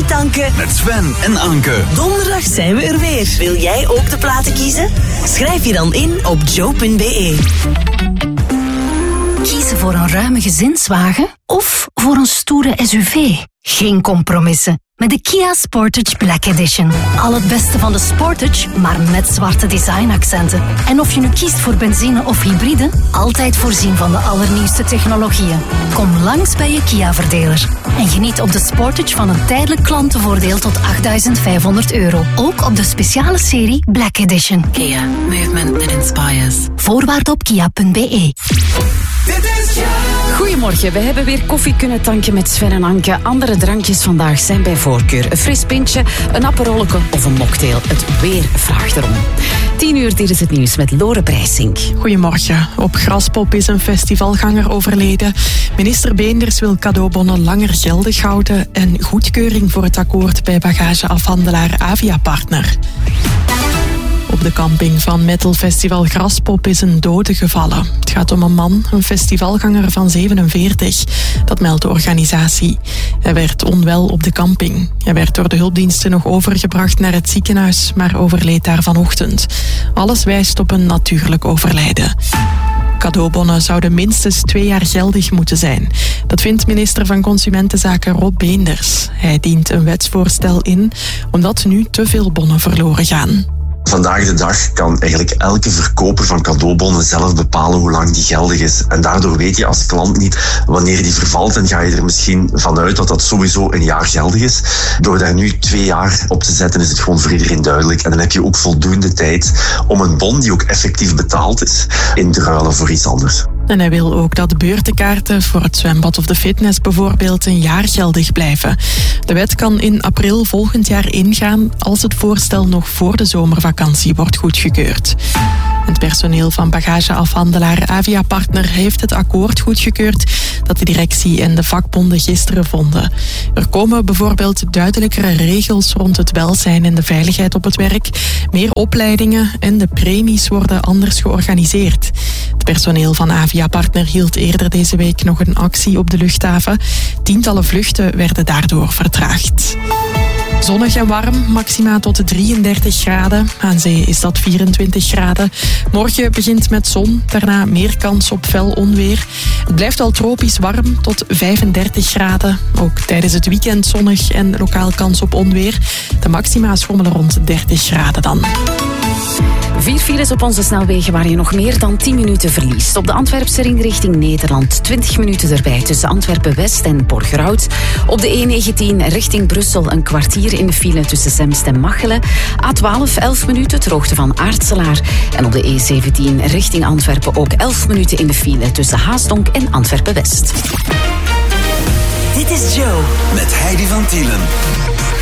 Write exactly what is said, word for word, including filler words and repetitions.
tanken met Sven en Anke. Donderdag zijn we er weer. Wil jij ook de platen kiezen? Schrijf je dan in op joe punt b e. Kiezen voor een ruime gezinswagen of voor een stoere S U V? Geen compromissen. Met de Kia Sportage Black Edition. Al het beste van de Sportage, maar met zwarte designaccenten. En of je nu kiest voor benzine of hybride, altijd voorzien van de allernieuwste technologieën. Kom langs bij je Kia-verdeler. En geniet op de Sportage van een tijdelijk klantenvoordeel tot achtduizend vijfhonderd euro. Ook op de speciale serie Black Edition. Kia. Movement that inspires. Voorwaarden op kia punt b e. Goedemorgen, we hebben weer koffie kunnen tanken met Sven en Anke. Andere drankjes vandaag zijn bij voorkeur een fris pintje, een aperolleke of een mocktail. Het weer vraagt erom. Tien uur, dit is het nieuws met Lore Breisink. Goedemorgen. Op Graspop is een festivalganger overleden. Minister Beenders wil cadeaubonnen langer geldig houden en goedkeuring voor het akkoord bij bagageafhandelaar Avia Partner. Op de camping van metalfestival Graspop is een dode gevallen. Het gaat om een man, een festivalganger van zevenenveertig. Dat meldt de organisatie. Hij werd onwel op de camping. Hij werd door de hulpdiensten nog overgebracht naar het ziekenhuis, maar overleed daar vanochtend. Alles wijst op een natuurlijk overlijden. Cadeaubonnen zouden minstens twee jaar geldig moeten zijn. Dat vindt minister van Consumentenzaken Rob Beenders. Hij dient een wetsvoorstel in, omdat nu te veel bonnen verloren gaan. Vandaag de dag kan eigenlijk elke verkoper van cadeaubonnen zelf bepalen hoe lang die geldig is. En daardoor weet je als klant niet wanneer die vervalt en ga je er misschien vanuit dat dat sowieso een jaar geldig is. Door daar nu twee jaar op te zetten is het gewoon voor iedereen duidelijk. En dan heb je ook voldoende tijd om een bon die ook effectief betaald is in te ruilen voor iets anders. En hij wil ook dat beurtenkaarten voor het zwembad of de fitness bijvoorbeeld een jaar geldig blijven. De wet kan in april volgend jaar ingaan als het voorstel nog voor de zomervakantie wordt goedgekeurd. Het personeel van bagageafhandelaar Avia Partner heeft het akkoord goedgekeurd dat de directie en de vakbonden gisteren vonden. Er komen bijvoorbeeld duidelijkere regels rond het welzijn en de veiligheid op het werk, meer opleidingen en de premies worden anders georganiseerd. Het personeel van Avia Partner hield eerder deze week nog een actie op de luchthaven. Tientallen vluchten werden daardoor vertraagd. Zonnig en warm, maxima tot drieëndertig graden. Aan zee is dat vierentwintig graden. Morgen begint met zon, daarna meer kans op fel onweer. Het blijft al tropisch warm tot vijfendertig graden. Ook tijdens het weekend zonnig en lokaal kans op onweer. De maxima schommelen rond dertig graden dan. Vier files op onze snelwegen waar je nog meer dan tien minuten verliest. Op de Antwerpse ring richting Nederland twintig minuten erbij tussen Antwerpen-West en Borgerhout. Op de E negentien richting Brussel een kwartier in de file tussen Zemst en Machelen. A twaalf elf minuten ter hoogte van Aartselaar. En op de E zeventien richting Antwerpen ook elf minuten in de file tussen Haasdonk en Antwerpen-West. Dit is Joe. Met Heidi van Tielen.